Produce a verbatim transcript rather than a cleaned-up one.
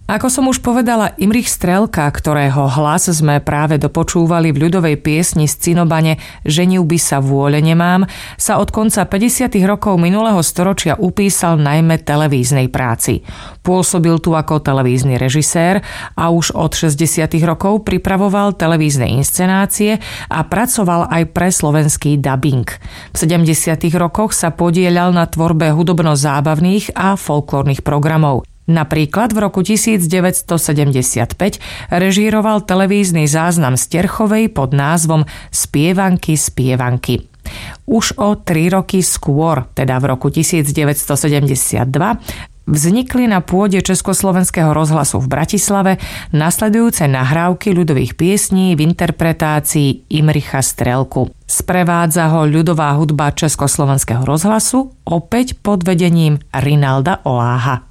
Ako som už povedala, Imrich Strelka, ktorého hlas sme práve dopočúvali v ľudovej piesni z Cinobane Ženil by sa vôle nemám, sa od konca päťdesiatych rokov minulého storočia upísal najmä televíznej práci. Pôsobil tu ako televízny režisér a už od šesťdesiatych rokov pripravoval televízne inscenácie a pracoval aj pre slovenský dabing. V sedemdesiatych rokoch sa podieľal na tvorbe hudobno-zábavných a folklórnych programov. Napríklad v roku devätnásťstosedemdesiatpäť režíroval televízny záznam z Terchovej pod názvom Spievanky, spievanky. Už o tri roky skôr, teda v roku devätnásťstosedemdesiatdva, vznikli na pôde Československého rozhlasu v Bratislave nasledujúce nahrávky ľudových piesní v interpretácii Imricha Strelku. Sprevádza ho ľudová hudba Československého rozhlasu, opäť pod vedením Rinalda Oláha.